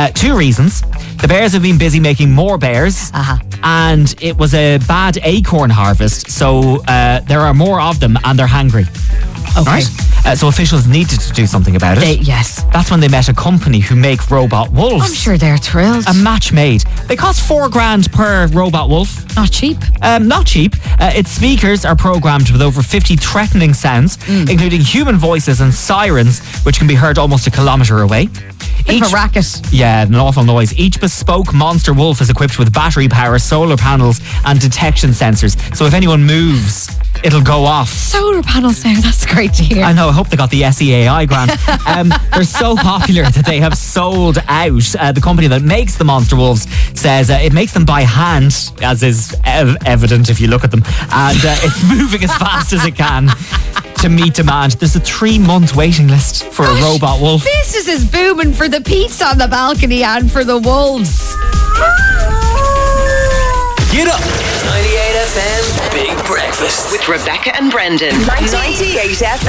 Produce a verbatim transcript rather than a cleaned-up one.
Uh, two reasons. The bears have been busy making more bears, Uh-huh. and it was a bad acorn harvest, so uh, there are more of them and they're hangry. Okay. Right? Uh, so officials needed to do something about it. They, yes. That's when they met a company who make robot wolves. I'm sure they're thrilled. A match made. They cost four grand per robot wolf. Not cheap. Um, not cheap. Uh, its speakers are programmed with over fifty threatening sounds, Mm. including human voices and sirens, which can be heard almost a kilometre away. Bit of a racket. Yeah, an awful noise. Each bespoke monster wolf is equipped with battery power, solar panels, and detection sensors. So if anyone moves, it'll go off. Solar panels now, that's great to hear. I know, I hope they got the S E A I grant. Um, they're so popular that they have sold out. Uh, the company that makes the monster wolves says uh, it makes them by hand, as is ev- evident if you look at them, and uh, it's moving as fast as it can to meet demand. There's a three-month waiting list for Gosh, a robot wolf. Business is booming for the pizza on the balcony and for the wolves. Get up! ninety-eight F M's Big Breakfast With Rebecca and Brendan. ninety-eight F M.